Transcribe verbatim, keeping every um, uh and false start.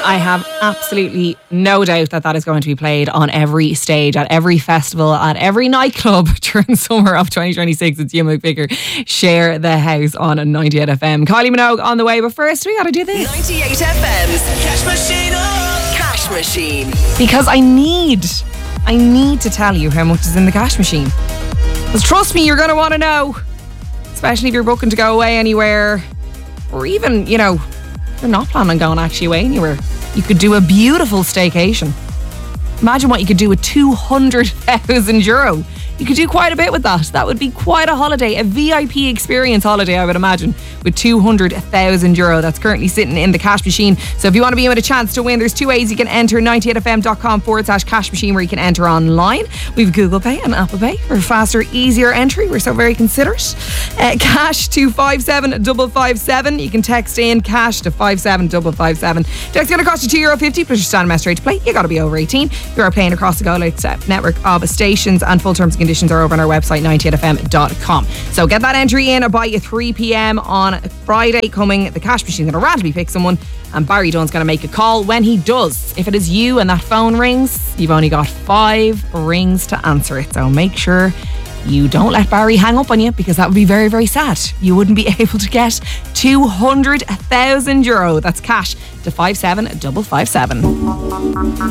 I have absolutely no doubt that that is going to be played on every stage, at every festival, at every nightclub during summer of twenty twenty-six. It's Ewan McVicker. Share the house on ninety-eight F M. Kylie Minogue on the way, but first we got to do this. ninety-eight F M's Cash Machine. Oh, Cash Machine. Because I need, I need to tell you how much is in the cash machine. Because trust me, you're going to want to know. Especially if you're booking to go away anywhere. Or even, you know, you're not planning on going actually away anywhere. You could do a beautiful staycation. Imagine what you could do with two hundred thousand euro. You could do quite a bit with that. That would be quite a holiday, a V I P experience holiday, I would imagine, with two hundred thousand euro that's currently sitting in the cash machine. So if you want to be in with a chance to win, there's two ways you can enter: ninety-eight fm.com forward slash cash machine, where you can enter online. We've Google Pay and Apple Pay for faster, easier entry. We're so very considerate. Uh, cash to five seven five five seven. You can text in cash to five seven five five seven. Text going to cost you two euro fifty, plus your standard message rate to play. You got to be over eighteen. You are playing across the Go Loud network of stations, and full terms and conditions are over on our website, ninety-eight f m dot com. So get that entry in by three p.m. on Friday coming. The cash machine's going to randomly pick someone, and Barry Dunn's going to make a call. When he does, if it is you and that phone rings, you've only got five rings to answer it. So make sure you don't let Barry hang up on you, because that would be very, very sad. You wouldn't be able to get two hundred thousand euro. That's cash to five seven five five seven.